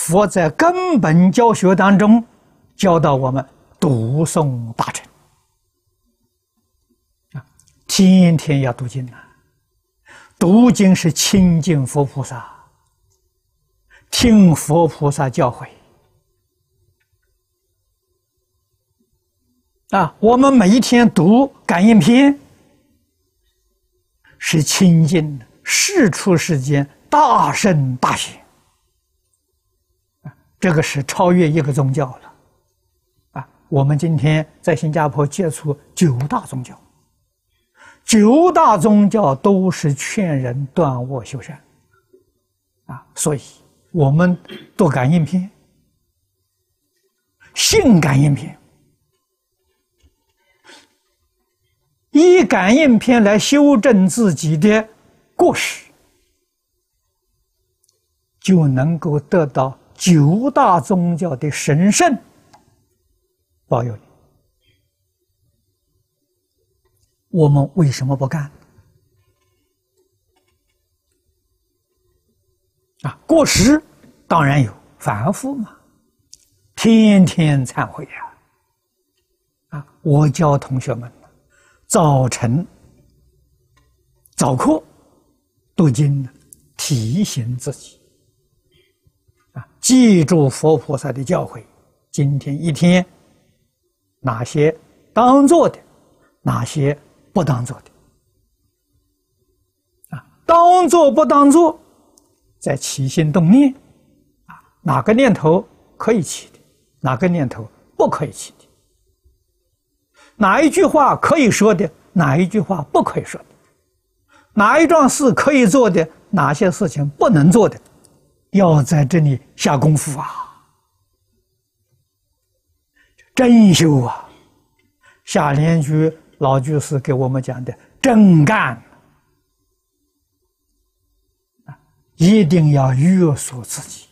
佛在根本教学当中教导我们读诵大乘啊，天天要读经啊。读经是亲近佛菩萨，听佛菩萨教诲啊。我们每一天读感应篇，是亲近世出世间大圣大贤。这个是超越一个宗教了啊！我们今天在新加坡接触9大宗教，9大宗教都是劝人断恶修善啊，所以我们读感应篇、信感应篇，以感应篇来修正自己的过失，就能够得到9大宗教的神圣保佑你。我们为什么不干啊？过失当然有，反复嘛，天天忏悔呀！啊，我教同学们早晨早课读经，提醒自己啊，记住佛菩萨的教诲，今天一天哪些当做的，哪些不当做的啊？当做不当做，在起心动念啊，哪个念头可以起的，哪个念头不可以起的，哪一句话可以说的，哪一句话不可以说的，哪一桩事可以做的，哪些事情不能做的，要在这里下功夫啊，真修啊！下联居老居士给我们讲的真干啊，一定要约束自己，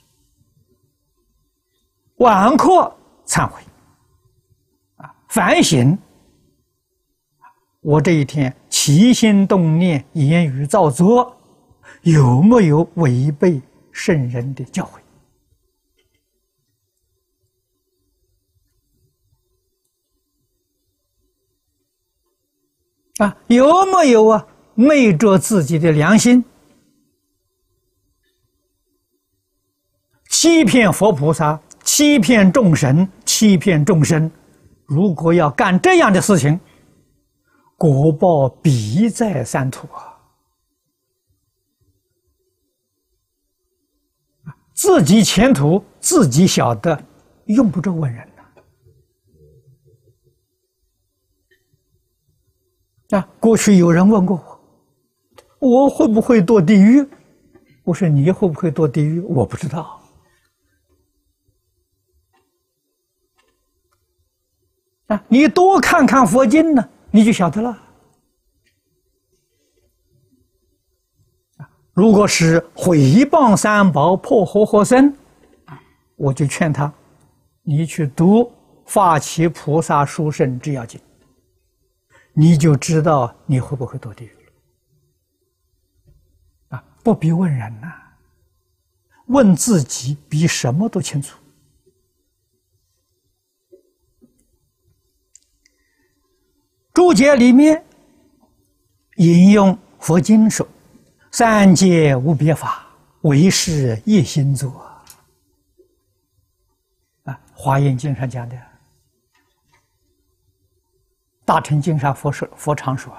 晚课忏悔啊，反省我这一天起心动念、言语造作有没有违背圣人的教诲啊？有没有啊昧着自己的良心，欺骗佛菩萨，欺骗众神，欺骗众生？如果要干这样的事情，果报必在三途啊！自己前途自己晓得，用不着问人啊！过去有人问过我会不会堕地狱？我说你会不会堕地狱？我不知道啊！你多看看佛经呢，你就晓得了。如果是毁谤三宝、破活活僧，我就劝他，你去读《发起菩萨殊胜制要经》，你就知道你会不会堕地狱了。啊，不必问人呐，问自己比什么都清楚。注解里面引用佛经说：“三界无别法，唯是一心作。”啊，《华严经》上讲的，《大乘经》上佛常说：“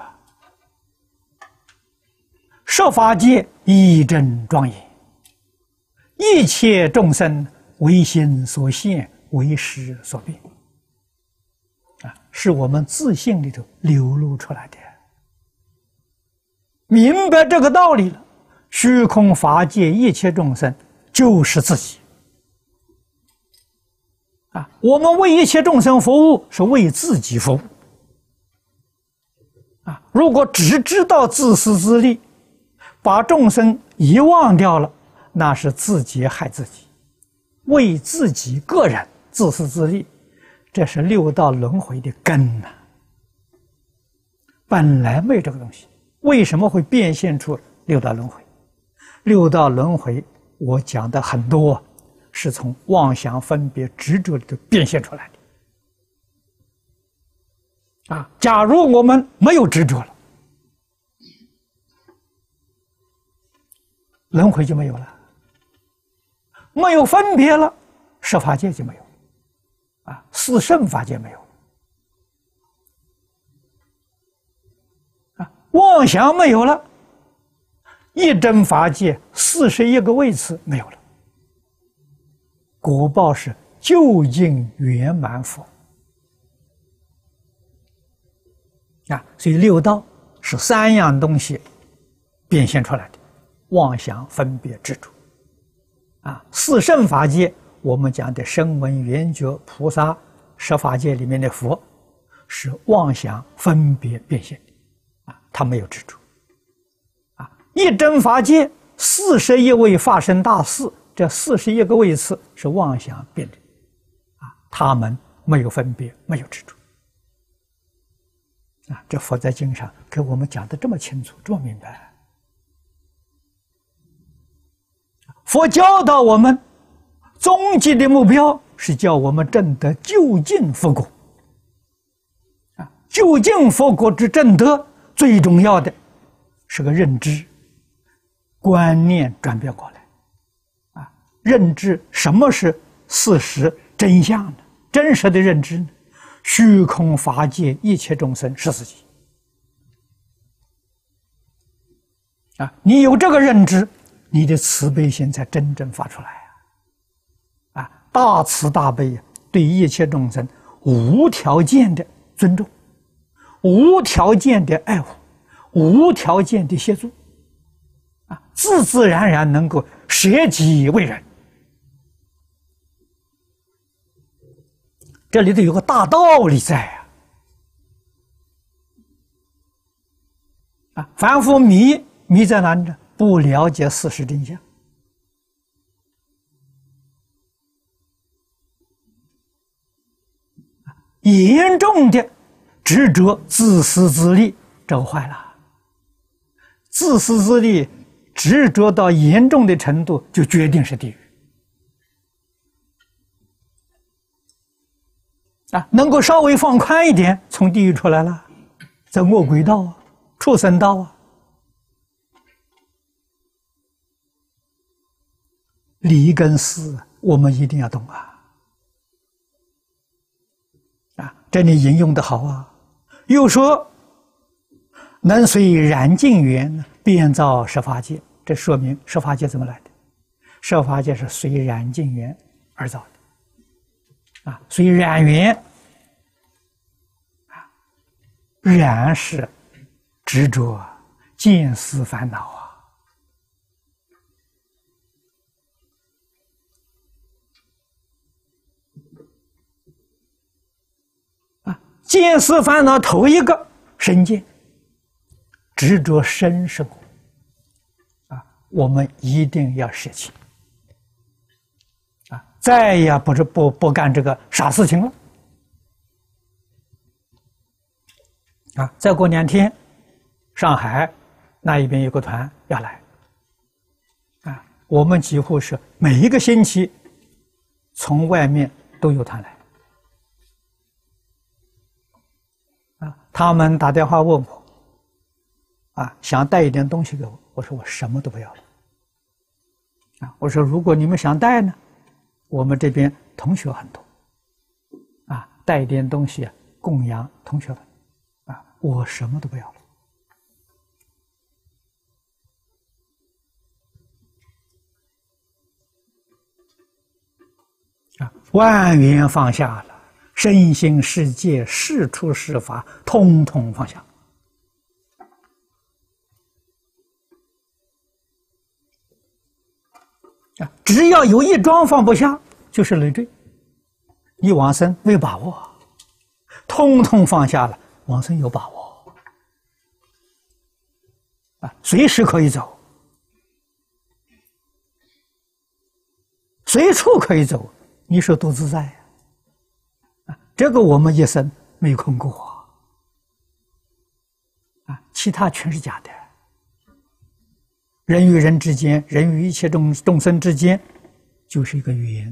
十法界一真庄严，一切众生唯心所现，唯识所变。”啊，是我们自信里头流露出来的。明白这个道理了，虚空法界一切众生就是自己啊！我们为一切众生服务，是为自己服务啊！如果只知道自私自利，把众生遗忘掉了，那是自己害自己，为自己个人自私自利，这是六道轮回的根呐！本来没这个东西。为什么会变现出六道轮回？六道轮回我讲的很多， 是从妄想分别执着里头变现出来的。假如我们没有执着了，轮回就没有了，没有分别了，十法界就没有，四圣法界没有，妄想没有了，一真法界41个位次没有了，果报是究竟圆满佛。所以六道是3样东西变现出来的：妄想、分别、执着。四圣法界，我们讲的声闻、缘觉、菩萨、十法界里面的佛，是妄想、分别变现的，他没有执着。一真法界41位法身大士，这41个位次是妄想变的，他们没有分别，没有执着。这佛在经上给我们讲的这么清楚，这么明白。佛教导我们，终极的目标是叫我们证得究竟佛果。究竟佛果之证得，最重要的是个认知、观念转变过来。认知什么是事实真相呢？真实的认知呢？虚空法界一切众生是自己。你有这个认知，你的慈悲心才真正发出来。大慈大悲，对一切众生无条件的尊重，无条件的爱护，无条件的协助，自自然然能够舍己为人。这里头有个大道理在凡夫迷在哪里呢？不了解事实真相。严重的执着自私自利，这坏了。自私自利执着到严重的程度，就决定是地狱。能够稍微放宽一点，从地狱出来了，在恶鬼道畜生道理跟事我们一定要懂这里引用的好又说能随染净缘变造十法界，这说明十法界怎么来的？十法界是随染净缘而造的随染缘染是执着见思烦恼见思烦恼头一个身见，执着身是果我们一定要舍弃再也不干这个傻事情了再过2天，上海那一边有个团要来我们几乎是每一个星期从外面都有团来他们打电话问我想带一点东西给我，我说我什么都不要了我说如果你们想带呢，我们这边同学很多带一点东西供养同学们我什么都不要了万缘放下了，身心世界事出事法通通放下只要有一桩放不下，就是累赘。你往生没有把握，通通放下了，往生有把握随时可以走，随处可以走，你说多自在这个我们一生没空过其他全是假的。人与人之间，人与一切众生之间， 就是一个缘。